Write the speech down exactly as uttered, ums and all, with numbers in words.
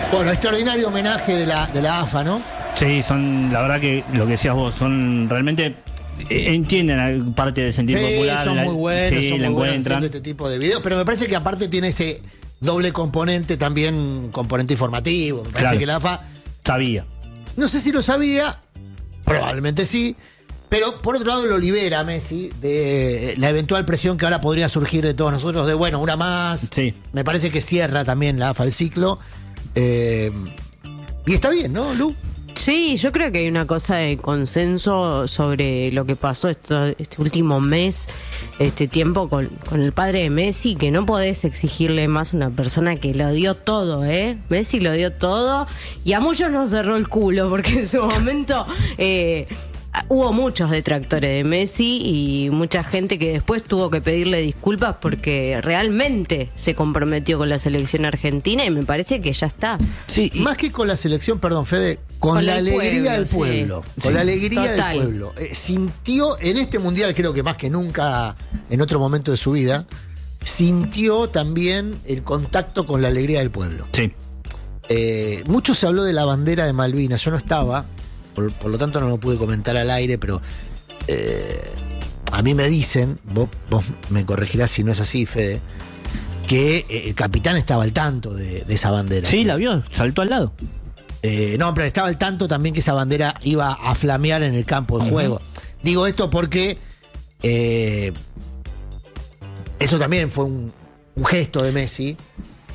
Bueno, extraordinario homenaje de la, de la A F A, ¿no? Sí, son, la verdad que lo que decías vos, son realmente, eh, entienden parte del sentido Sí, popular. son la, muy buenos, sí, son la muy buenos encuentran. haciendo este tipo de videos, pero me parece que aparte tiene ese doble componente, también componente informativo. Me parece Claro. que la A F A, Sabía. no sé si lo sabía, probablemente sí, pero por otro lado lo libera a Messi de la eventual presión que ahora podría surgir de todos nosotros, de bueno, una más. Sí. Me parece que cierra también la A F A el ciclo. Eh, y está bien, ¿no, Lu? Sí, yo creo que hay una cosa de consenso sobre lo que pasó esto, este último mes, este tiempo con, con el padre de Messi, que no podés exigirle más a una persona que lo dio todo, ¿eh? Messi lo dio todo y a muchos nos cerró el culo porque en su momento eh, hubo muchos detractores de Messi y mucha gente que después tuvo que pedirle disculpas porque realmente se comprometió con la selección argentina y me parece que ya está. Sí, y- Más que con la selección, perdón, Fede, con, Con la el alegría pueblo, del sí. pueblo. Con Sí. la alegría Total. del pueblo. Eh, sintió, en este mundial, creo que más que nunca en otro momento de su vida, sintió también el contacto con la alegría del pueblo. sí. Eh, mucho se habló de la bandera de Malvinas. Yo no estaba, por, por lo tanto no lo pude comentar al aire, pero eh, a mí me dicen, vos, vos me corregirás si no es así, Fede, que eh, el capitán estaba al tanto de, de esa bandera. Sí, la vio, saltó al lado. Eh, no, pero estaba al tanto también que esa bandera iba a flamear en el campo de juego. Digo esto porque eh, eso también fue un, un gesto de Messi